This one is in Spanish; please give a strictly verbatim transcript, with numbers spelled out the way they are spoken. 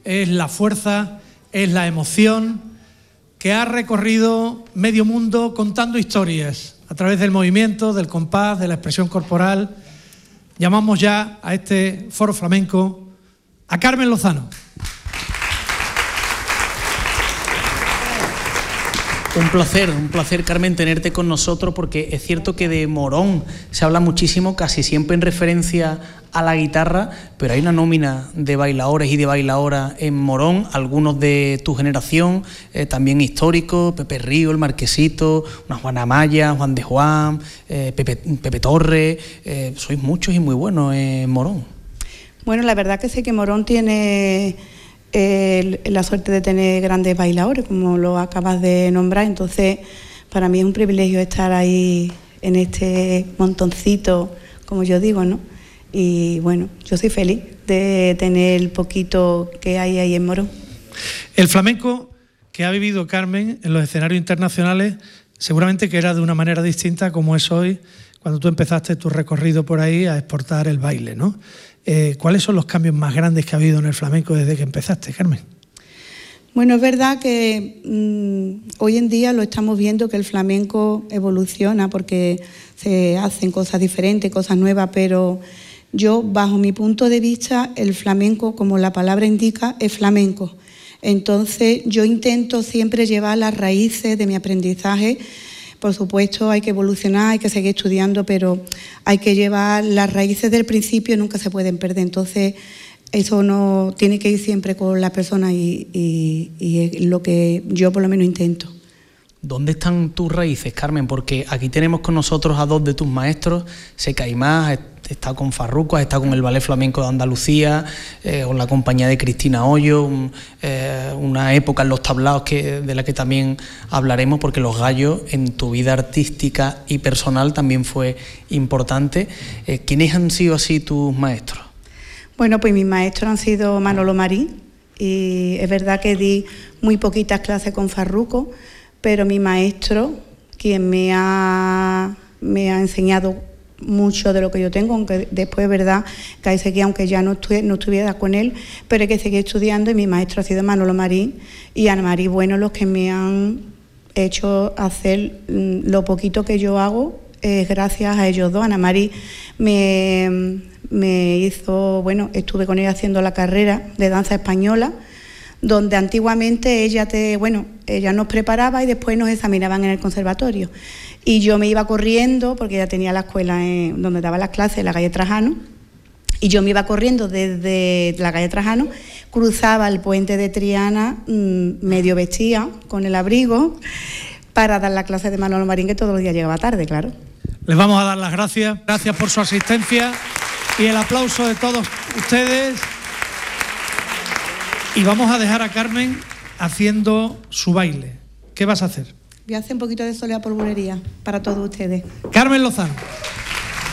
es la fuerza, es la emoción, que ha recorrido medio mundo contando historias a través del movimiento, del compás, de la expresión corporal. Llamamos ya a este foro flamenco a Carmen Lozano. Un placer, un placer, Carmen, tenerte con nosotros, porque es cierto que de Morón se habla muchísimo, casi siempre en referencia a la guitarra, pero hay una nómina de bailadores y de bailadoras en Morón, algunos de tu generación, eh, también históricos, Pepe Río, el Marquesito, una Juana Maya, Juan de Juan, eh, Pepe, Pepe Torres, eh, sois muchos y muy buenos en Morón. Bueno, la verdad que sé que Morón tiene Eh, la suerte de tener grandes bailadores, como lo acabas de nombrar, entonces para mí es un privilegio estar ahí en este montoncito, como yo digo, ¿no? Y bueno, yo soy feliz de tener el poquito que hay ahí en Morón. El flamenco que ha vivido Carmen en los escenarios internacionales seguramente que era de una manera distinta como es hoy, cuando tú empezaste tu recorrido por ahí a exportar el baile, ¿no? Eh, ¿Cuáles son los cambios más grandes que ha habido en el flamenco desde que empezaste, Carmen? Bueno, es verdad que mmm, hoy en día lo estamos viendo, que el flamenco evoluciona porque se hacen cosas diferentes, cosas nuevas, pero yo, bajo mi punto de vista, el flamenco, como la palabra indica, es flamenco. Entonces yo intento siempre llevar las raíces de mi aprendizaje. Por supuesto hay que evolucionar, hay que seguir estudiando, pero hay que llevar las raíces del principio, nunca se pueden perder. Entonces eso no tiene que ir siempre con la persona y, y, y es lo que yo por lo menos intento. ¿Dónde están tus raíces, Carmen? Porque aquí tenemos con nosotros a dos de tus maestros, Sé que hay más, está con Farruco, está con el Ballet Flamenco de Andalucía, eh, con la compañía de Cristina Hoyo, un, eh, una época en los tablaos que, de la que también hablaremos, porque los gallos en tu vida artística y personal también fue importante. Eh, ¿Quiénes han sido así tus maestros? Bueno, pues mis maestros han sido Manolo Marín, y es verdad que di muy poquitas clases con Farruco, pero mi maestro, quien me ha, me ha enseñado mucho de lo que yo tengo, aunque después es verdad que hay que aunque ya no, estuve, no estuviera con él, pero hay que seguir estudiando, y mi maestro ha sido Manolo Marín y Ana María Bueno, los que me han hecho hacer lo poquito que yo hago, es gracias a ellos dos. Ana María me, me hizo, bueno, estuve con ella haciendo la carrera de danza española, donde antiguamente ella te, bueno, ella nos preparaba y después nos examinaban en el conservatorio. Y yo me iba corriendo, porque ella tenía la escuela en, donde daba las clases, en la calle Trajano, y yo me iba corriendo desde la calle Trajano, cruzaba el puente de Triana, mmm, medio vestida, con el abrigo, para dar la clase de Manolo Marín, que todos los días llegaba tarde, claro. Les vamos a dar las gracias, gracias por su asistencia y el aplauso de todos ustedes. Y vamos a dejar a Carmen haciendo su baile. ¿Qué vas a hacer? Voy a hacer un poquito de soleá por bulería para todos ustedes. Carmen Lozano.